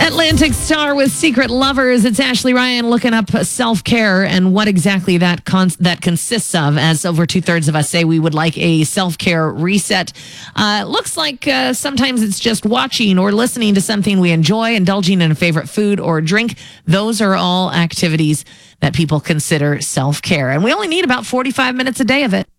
Atlantic Star with Secret Lovers. It's Ashley Ryan looking up self-care and what exactly that consists of, as over 2/3 of us say we would like a self-care reset. Looks like sometimes it's just watching or listening to something we enjoy, indulging in a favorite food or drink. Those are all activities that people consider self-care. And we only need about 45 minutes a day of it.